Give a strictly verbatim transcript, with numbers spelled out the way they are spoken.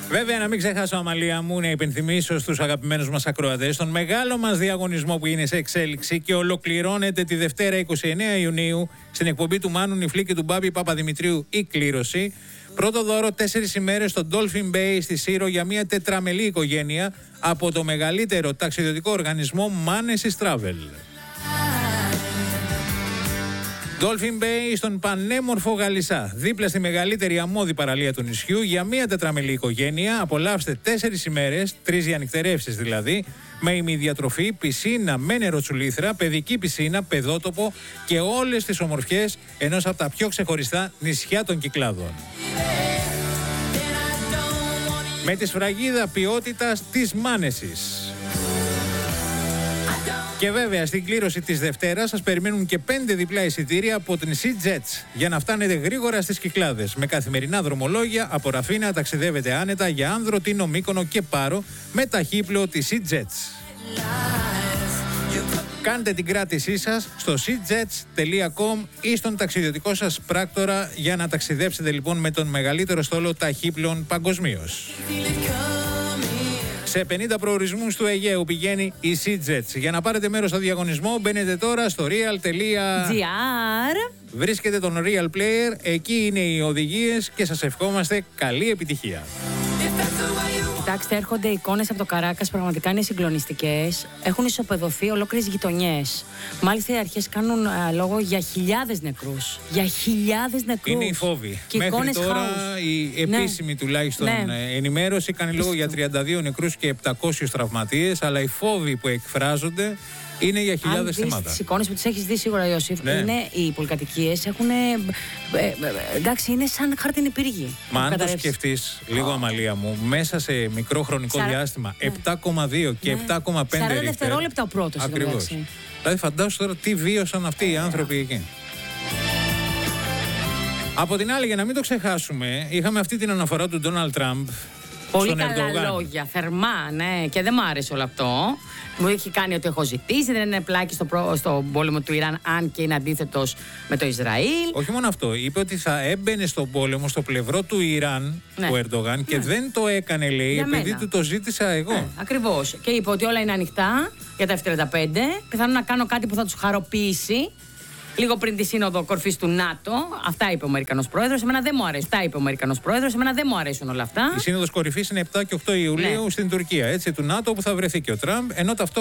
Βέβαια, να μην ξεχάσω, Αμαλία μου, να υπενθυμίσω στους αγαπημένους μας ακροατές τον μεγάλο μας διαγωνισμό που είναι σε εξέλιξη και ολοκληρώνεται τη Δευτέρα είκοσι εννέα Ιουνίου στην εκπομπή του Μάνου Νιφλή και του Μπάμπη Παπαδημητρίου η κλήρωση. Πρώτο δώρο τέσσερις ημέρες στο Dolphin Bay στη Σύρο για μια τετραμελή οικογένεια από το μεγαλύτερο ταξιδιωτικό οργανισμό Manesis Travel. Dolphin Bay στον πανέμορφο Γαλισσά, δίπλα στη μεγαλύτερη αμμώδη παραλία του νησιού, για μια τετραμελή οικογένεια. Απολαύστε τέσσερις ημέρες, τρεις διανυκτερεύσεις δηλαδή, με ημιδιατροφή, πισίνα με νεροτσουλήθρα, παιδική πισίνα, παιδότοπο και όλες τις ομορφιές ενός από τα πιο ξεχωριστά νησιά των Κυκλάδων. Με τη σφραγίδα ποιότητας της Manesis. Και βέβαια στην κλήρωση της Δευτέρας σας περιμένουν και πέντε διπλά εισιτήρια από την SeaJets για να φτάνετε γρήγορα στις Κυκλάδες. Με καθημερινά δρομολόγια από Ραφίνα ταξιδεύετε άνετα για Άνδρο, Τίνο, Μύκονο και Πάρο με ταχύπλο της SeaJets. Κάντε την κράτησή σας στο seajets τελεία com ή στον ταξιδιωτικό σας πράκτορα για να ταξιδέψετε λοιπόν με τον μεγαλύτερο στόλο ταχύπλων παγκοσμίως. Σε πενήντα προορισμούς του Αιγαίου πηγαίνει η SeaJets. Για να πάρετε μέρος στο διαγωνισμό μπαίνετε τώρα στο real τελεία gr. Βρίσκετε τον Real Player, εκεί είναι οι οδηγίες και σας ευχόμαστε καλή επιτυχία. Κοιτάξτε, έρχονται εικόνες από το Καράκας, πραγματικά είναι συγκλονιστικές. Έχουν ισοπεδωθεί ολόκληρες γειτονιές. Μάλιστα οι αρχές κάνουν α, λόγο για χιλιάδες νεκρούς. Για χιλιάδες νεκρούς. Είναι οι φόβοι. Και μέχρι τώρα χάους. η επίσημη ναι. τουλάχιστον ναι. ενημέρωση κάνει λόγο για τριάντα δύο νεκρούς και επτακόσιους τραυματίες, αλλά οι φόβοι που εκφράζονται είναι για χιλιάδες θυμάτα. Τις εικόνες που τις έχεις δει σίγουρα, Ιώσιφ, ναι. είναι οι πολυκατοικίες έχουν. Ε, ε, ε, εντάξει, είναι σαν χάρτινη πύργη. Μα αν το σκεφτείς λίγο, oh. Αμαλία μου, μέσα σε μικρό χρονικό Σαρα... διάστημα, ναι. επτά κόμμα δύο και ναι. επτά κόμμα πέντε σαράντα δευτερόλεπτα ο πρώτος. Ακριβώς. Δηλαδή, φαντάσου τώρα τι βίωσαν αυτοί οι άνθρωποι εκεί. Από την άλλη, για να μην το ξεχάσουμε, είχαμε αυτή την αναφορά του Ντόναλντ Τραμπ. Πολύ καλά Ερντογάν. Λόγια, θερμά, ναι, και δεν μου άρεσε όλο αυτό. Μου έχει κάνει ότι έχω ζητήσει, δεν είναι πλάκη στο, προ... στο πόλεμο του Ιράν, αν και είναι αντίθετος με το Ισραήλ. Όχι μόνο αυτό, είπε ότι θα έμπαινε στον πόλεμο στο πλευρό του Ιράν, ναι. ο Ερντογάν, ναι. και δεν το έκανε, λέει, για επειδή μένα. του το ζήτησα εγώ. Ναι, ακριβώς. Και είπε ότι όλα είναι ανοιχτά για τα εφ τριάντα πέντε. Πιθανόν να κάνω κάτι που θα τους χαροποιήσει. Λίγο πριν τη σύνοδο κορφής του ΝΑΤΟ. Αυτά είπε ο Αμερικανός πρόεδρος. Εμένα δεν μου αρέσουν. Αυτά είπε ο Αμερικανός πρόεδρος. Εμένα δεν μου αρέσουν όλα αυτά. Η σύνοδος κορυφής είναι επτά και οκτώ Ιουλίου ναι. στην Τουρκία, έτσι, του ΝΑΤΟ, που θα βρεθεί και ο Τραμπ. Ενώ ταυτόχρονα